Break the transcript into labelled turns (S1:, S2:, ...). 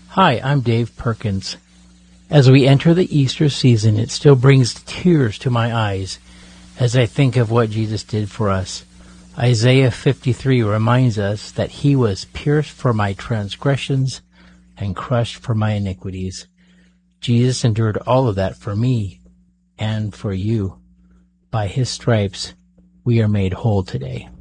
S1: Hi, I'm Dave Perkins. As we enter the Easter season, it still brings tears to my eyes as I think of what Jesus did for us. Isaiah 53 reminds us that he was pierced for my transgressions and crushed for my iniquities. Jesus endured all of that for me and for you. By his stripes, we are made whole today.